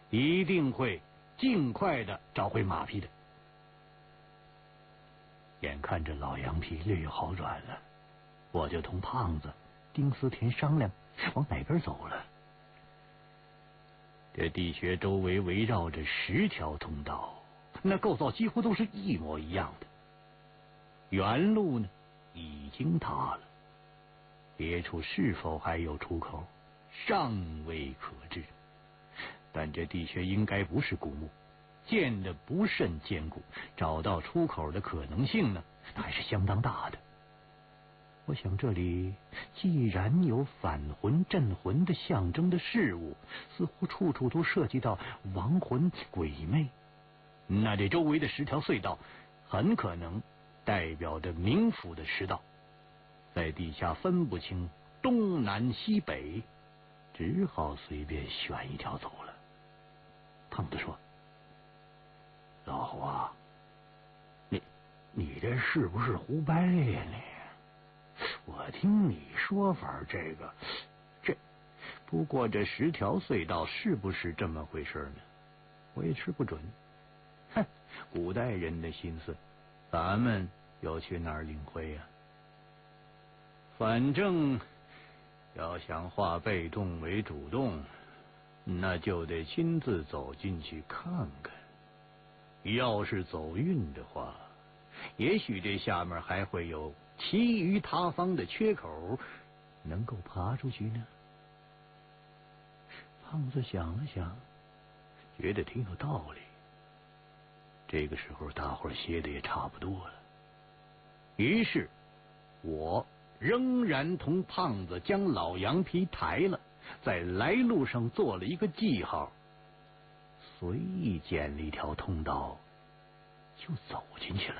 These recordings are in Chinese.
一定会尽快的找回马匹的。眼看着老羊皮略有好转了，我就同胖子、丁思田商量往哪边走了。这地穴周围围绕着10条通道，那构造几乎都是一模一样的。原路呢已经塌了，别处是否还有出口，尚未可知。但这地穴应该不是古墓，建得不甚坚固，找到出口的可能性呢，还是相当大的。我想这里既然有返魂镇魂的象征的事物，似乎处处都涉及到亡魂鬼魅，那这周围的10条隧道很可能代表着冥府的食道，在地下分不清东南西北，只好随便选一条走了。胖子说：“老胡啊，你这是不是胡掰呀你？我听你说法，这不过这10条隧道是不是这么回事呢？我也吃不准。哼，古代人的心思，咱们又去哪儿领会呀？反正要想化被动为主动，那就得亲自走进去看看。要是走运的话，也许这下面还会有其余他方的缺口，能够爬出去呢。”胖子想了想，觉得挺有道理。这个时候大伙歇得也差不多了，于是我仍然同胖子将老羊皮抬了，在来路上做了一个记号，随意捡了一条通道就走进去了。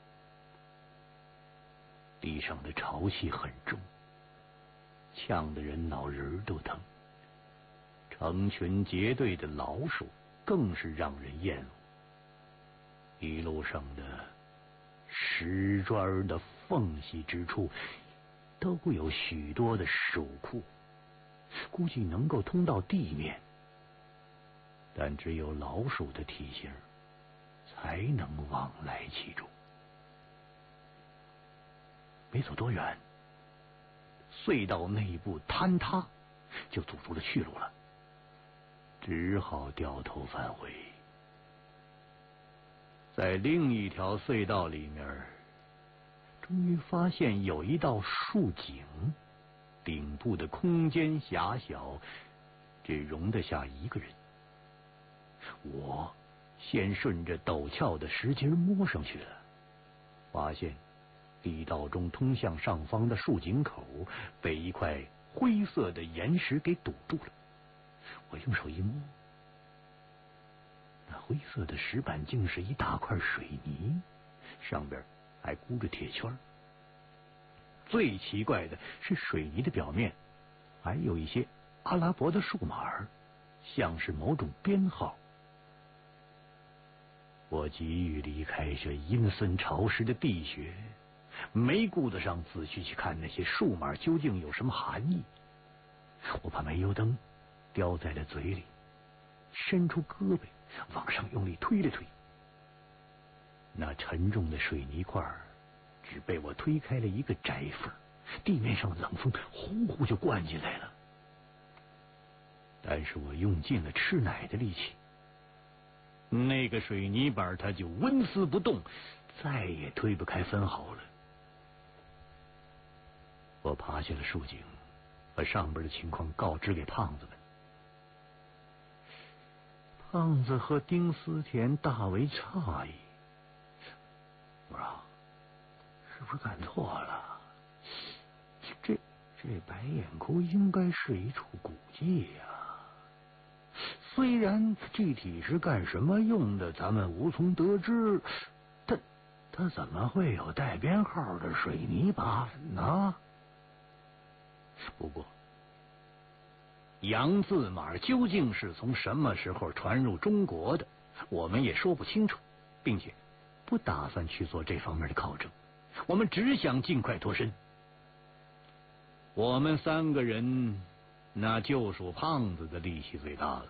地上的潮气很重，呛得人脑仁都疼。成群结队的老鼠更是让人厌恶。一路上的石砖的缝隙之处都有许多的鼠库，估计能够通到地面，但只有老鼠的体型才能往来其中。没走多远，隧道内部坍塌就阻住了去路了，只好掉头返回。在另一条隧道里面，终于发现有一道竖井，顶部的空间狭小，只容得下一个人。我先顺着陡峭的石阶摸上去了，发现地道中通向上方的竖井口被一块灰色的岩石给堵住了。我用手一摸，那灰色的石板竟是一大块水泥，上边还箍着铁圈。最奇怪的是，水泥的表面还有一些阿拉伯的数码，像是某种编号。我急于离开这阴森潮湿的地穴，没顾得上仔细去看那些数码究竟有什么含义。我把煤油灯叼在了嘴里，伸出胳膊往上用力推了推，那沉重的水泥块只被我推开了一个窄缝，地面上的冷风呼呼就灌进来了。但是我用尽了吃奶的力气，那个水泥板它就纹丝不动，再也推不开分毫了。我爬下了竖井，把上边的情况告知给胖子们。胖子和丁思田大为诧异，我说是不是看错了？这白眼窟应该是一处古迹呀，虽然具体是干什么用的咱们无从得知，它怎么会有带编号的水泥板呢？不过洋字码究竟是从什么时候传入中国的，我们也说不清楚，并且不打算去做这方面的考证，我们只想尽快脱身。我们3个人，那就属胖子的力气最大了。